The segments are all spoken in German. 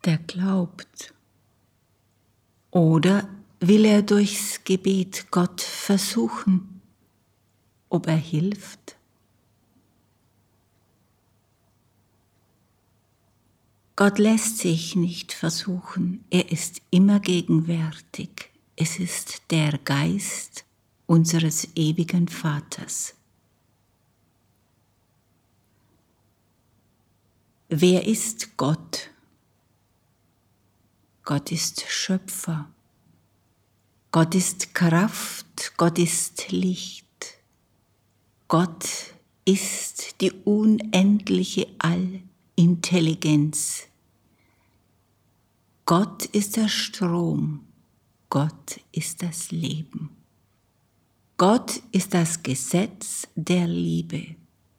der glaubt? Oder will er durchs Gebet Gott versuchen, ob er hilft? Gott lässt sich nicht versuchen, er ist immer gegenwärtig. Es ist der Geist unseres ewigen Vaters. Wer ist Gott? Gott ist Schöpfer. Gott ist Kraft. Gott ist Licht. Gott ist die unendliche Allintelligenz. Gott ist der Strom. Gott ist das Leben. Gott ist das Gesetz der Liebe.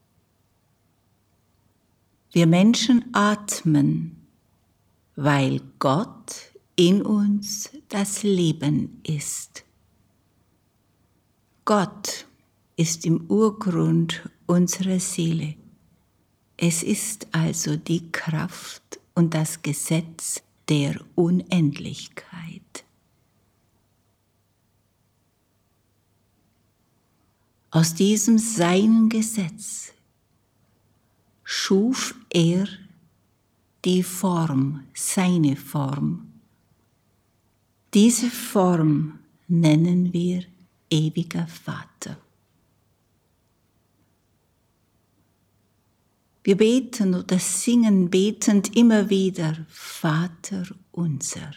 Wir Menschen atmen, weil Gott in uns das Leben ist. Gott ist im Urgrund unserer Seele. Es ist also die Kraft und das Gesetz der Unendlichkeit. Aus diesem seinen Gesetz schuf er die Form, seine Form. Diese Form nennen wir ewiger Vater. Wir beten oder singen betend immer wieder Vater unser.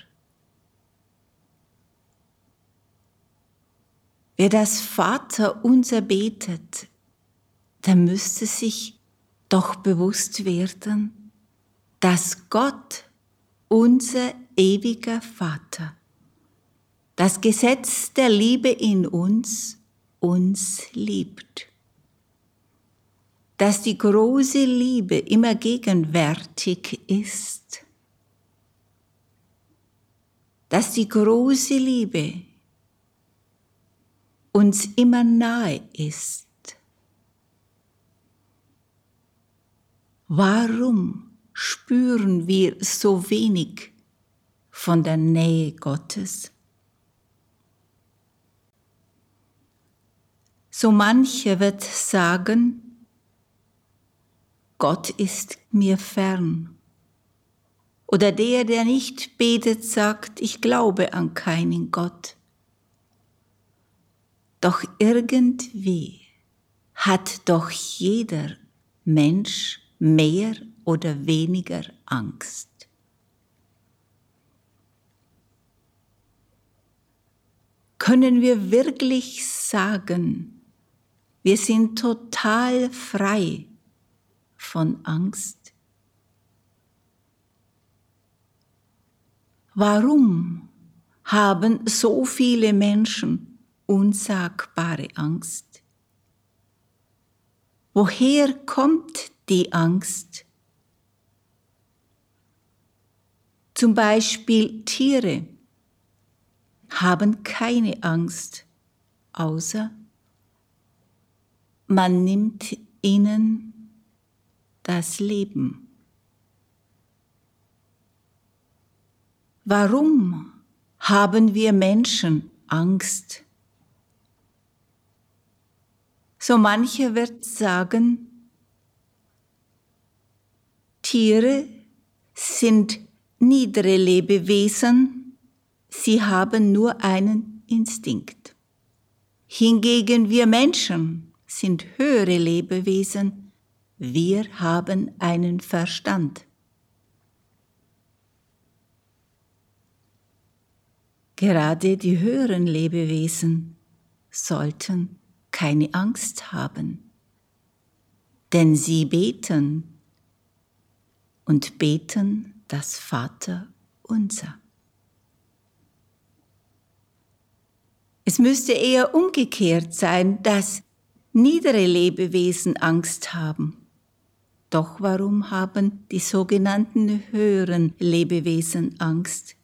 Wer das Vater unser betet, der müsste sich doch bewusst werden, dass Gott, unser ewiger Vater, das Gesetz der Liebe in uns liebt. Dass die große Liebe immer gegenwärtig ist. Dass die große Liebe uns immer nahe ist. Warum spüren wir so wenig von der Nähe Gottes? So mancher wird sagen, Gott ist mir fern. Oder der nicht betet, sagt, ich glaube an keinen Gott. Doch irgendwie hat doch jeder Mensch mehr oder weniger Angst. Können wir wirklich sagen, wir sind total frei von Angst? Warum haben so viele Menschen unsagbare Angst? Woher kommt die Angst? Zum Beispiel Tiere haben keine Angst, außer man nimmt ihnen das Leben. Warum haben wir Menschen Angst? So mancher wird sagen, Tiere sind niedere Lebewesen, sie haben nur einen Instinkt. Hingegen wir Menschen sind höhere Lebewesen, wir haben einen Verstand. Gerade die höheren Lebewesen sollten keine Angst haben, denn sie beten und beten das Vaterunser. Es müsste eher umgekehrt sein, dass niedere Lebewesen Angst haben. Doch warum haben die sogenannten höheren Lebewesen Angst?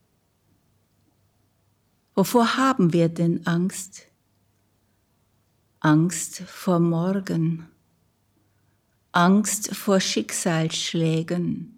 Wovor haben wir denn Angst? Angst vor morgen, Angst vor Schicksalsschlägen,